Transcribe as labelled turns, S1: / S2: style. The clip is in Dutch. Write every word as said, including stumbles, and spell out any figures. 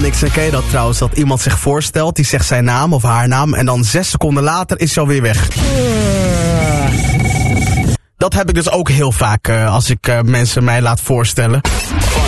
S1: niks. En ken je dat trouwens, dat iemand zich voorstelt, die zegt zijn naam of haar naam en dan zes seconden later is ze alweer weg. Dat heb ik dus ook heel vaak uh, als ik uh, mensen mij laat voorstellen.